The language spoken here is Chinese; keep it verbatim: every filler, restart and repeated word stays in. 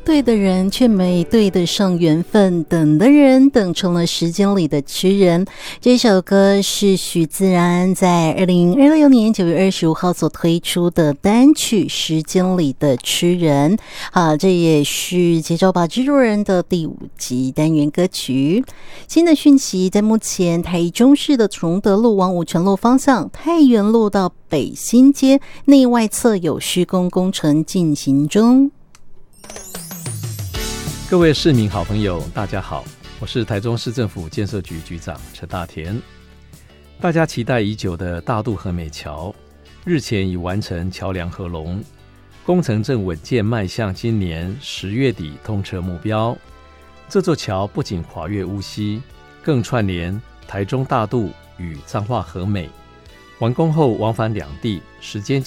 对的人却没对得上缘分，等的人等成了时间里的痴人。这首歌是许自然在二零二六年九月二十五号所推出的单曲《时间里的痴人》。好，这也是节奏吧制作人的第五集单元歌曲。新的讯息，在目前台中市的崇德路往五权路方向，太原路到北新街内外侧有施工工程进行中。 各位市民好朋友大家好，我是台中市政府建设局局长陈大田。大家期待已久的大渡和美桥日前已完成桥梁合龙，工程正稳健迈向今年十月底通车目标。这座桥不仅跨越乌溪，更串联台中大渡与彰化和美，完工后往返两地时间